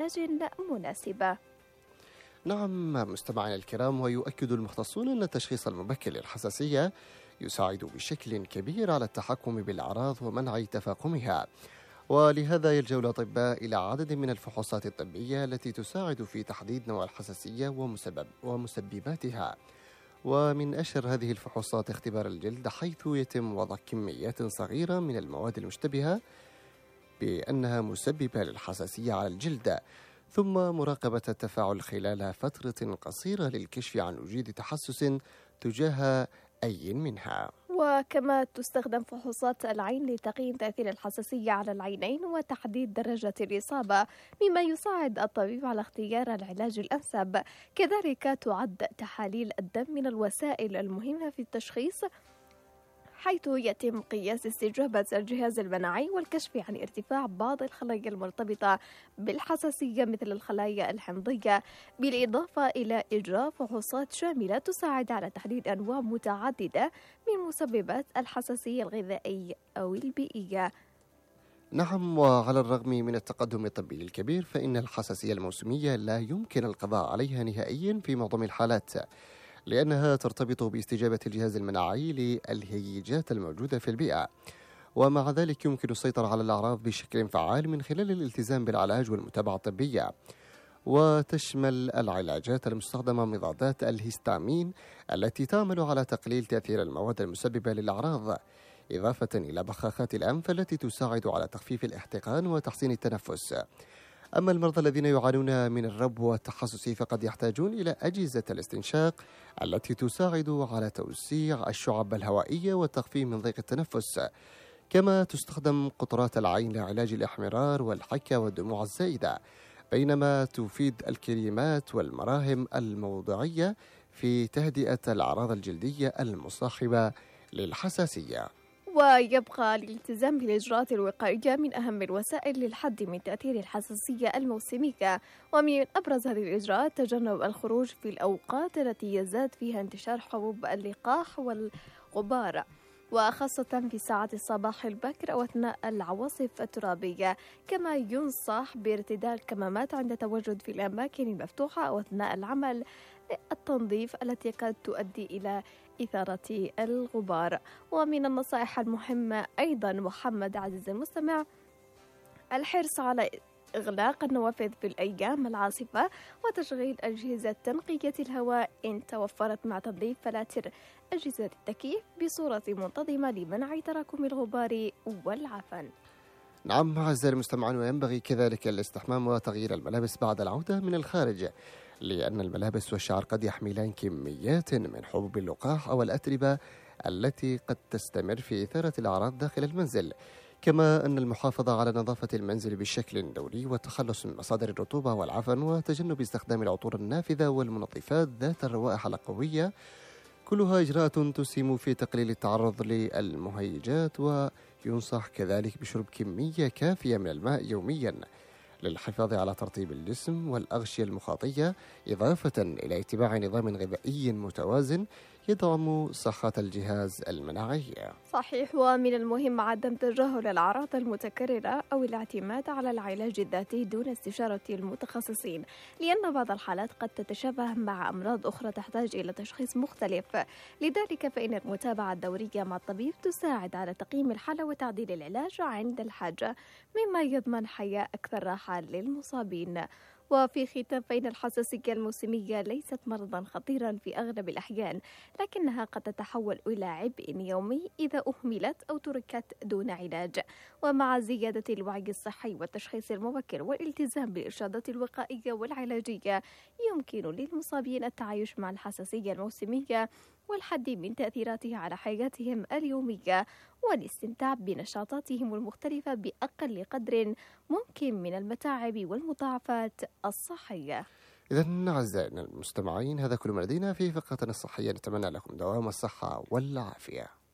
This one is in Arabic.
علاج مناسبة. نعم مستمعينا الكرام، ويؤكد المختصون أن التشخيص المبكر للحساسية يساعد بشكل كبير على التحكم بالأعراض ومنع تفاقمها، ولهذا يلجأ الأطباء إلى عدد من الفحوصات الطبية التي تساعد في تحديد نوع الحساسية ومسبباتها. ومن أشهر هذه الفحوصات اختبار الجلد، حيث يتم وضع كميات صغيرة من المواد المشتبهة بأنها مسببة للحساسية على الجلد، ثم مراقبة التفاعل خلال فترة قصيرة للكشف عن وجود تحسس تجاه أي منها. وكما تستخدم فحوصات العين لتقييم تأثير الحساسية على العينين وتحديد درجة الإصابة، مما يساعد الطبيب على اختيار العلاج الأنسب. كذلك تعد تحاليل الدم من الوسائل المهمة في التشخيص، حيث يتم قياس استجابة الجهاز المناعي والكشف عن ارتفاع بعض الخلايا المرتبطة بالحساسية مثل الخلايا الحمضية، بالإضافة إلى إجراء فحوصات شاملة تساعد على تحديد أنواع متعددة من مسببات الحساسية الغذائية أو البيئية. نعم، وعلى الرغم من التقدم الطبي الكبير، فإن الحساسية الموسمية لا يمكن القضاء عليها نهائيا في معظم الحالات، لأنها ترتبط باستجابة الجهاز المناعي للهيجات الموجودة في البيئة، ومع ذلك يمكن السيطرة على الأعراض بشكل فعال من خلال الالتزام بالعلاج والمتابعة الطبية. وتشمل العلاجات المستخدمة مضادات الهستامين التي تعمل على تقليل تأثير المواد المسببة للأعراض، إضافة إلى بخاخات الأنف التي تساعد على تخفيف الاحتقان وتحسين التنفس. أما المرضى الذين يعانون من الربو والتحسس فقد يحتاجون إلى أجهزة الاستنشاق التي تساعد على توسيع الشعب الهوائية والتخفيف من ضيق التنفس. كما تستخدم قطرات العين لعلاج الإحمرار والحكة والدموع الزائدة، بينما تفيد الكريمات والمراهم الموضعية في تهدئة الأعراض الجلدية المصاحبة للحساسية. ويبقى الالتزام بالإجراءات الوقائية من أهم الوسائل للحد من تأثير الحساسية الموسمية، ومن أبرز هذه الإجراءات تجنب الخروج في الأوقات التي يزداد فيها انتشار حبوب اللقاح والغبار، وخاصة في ساعات الصباح الباكر أو أثناء العواصف الترابية. كما ينصح بارتداء الكمامات عند التواجد في الأماكن المفتوحة أو أثناء العمل التنظيف التي قد تؤدي إلى إثارة الغبار. ومن النصائح المهمة أيضا محمد عزيز المستمع الحرص على إغلاق النوافذ في الأيام العاصفة وتشغيل أجهزة تنقية الهواء إن توفرت، مع تنظيف فلاتر أجهزة التكييف بصورة منتظمة لمنع تراكم الغبار والعفن. نعم أعزائي المستمعون، وينبغي كذلك الاستحمام وتغيير الملابس بعد العودة من الخارج، لأن الملابس والشعر قد يحملان كميات من حبوب اللقاح أو الأتربة التي قد تستمر في إثارة الأعراض داخل المنزل. كما أن المحافظة على نظافة المنزل بشكل دوري والتخلص من مصادر الرطوبة والعفن وتجنب استخدام العطور النافذة والمنظفات ذات الروائح القوية، كلها إجراءات تسهم في تقليل التعرض للمهيجات. وينصح كذلك بشرب كمية كافية من الماء يوميا للحفاظ على ترطيب الجسم والأغشية المخاطية، إضافة إلى اتباع نظام غذائي متوازن يدعم صحة الجهاز المناعي. صحيح. ومن المهم عدم تجاهل الأعراض المتكررة أو الاعتماد على العلاج الذاتي دون استشارة المتخصصين، لأن بعض الحالات قد تتشابه مع أمراض أخرى تحتاج إلى تشخيص مختلف. لذلك فإن المتابعة الدورية مع الطبيب تساعد على تقييم الحالة وتعديل العلاج عند الحاجة، مما يضمن حياة أكثر راحة للمصابين. وفي ختام، فإن الحساسية الموسمية ليست مرضا خطيرا في أغلب الأحيان، لكنها قد تتحول إلى عبء يومي إذا أهملت أو تركت دون علاج. ومع زيادة الوعي الصحي والتشخيص المبكر والالتزام بالإرشادات الوقائية والعلاجية، يمكن للمصابين التعايش مع الحساسية الموسمية والحد من تأثيراتها على حياتهم اليومية والاستمتاع بنشاطاتهم المختلفة بأقل قدر ممكن من المتاعب والمضاعفات الصحية. إذن أعزائنا المستمعين، هذا كل ما لدينا في فقرتنا الصحية، نتمنى لكم دوام الصحة والعافية.